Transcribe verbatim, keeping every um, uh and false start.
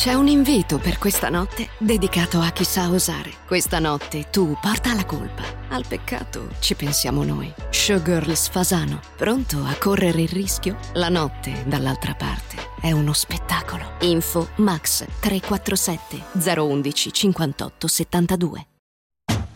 C'è un invito per questa notte dedicato a chi sa osare. Questa notte tu porta la colpa. Al peccato ci pensiamo noi. Showgirls Fasano, pronto a correre il rischio? La notte, dall'altra parte, è uno spettacolo. Info Max tre quattro sette zero uno uno cinquantotto settantadue.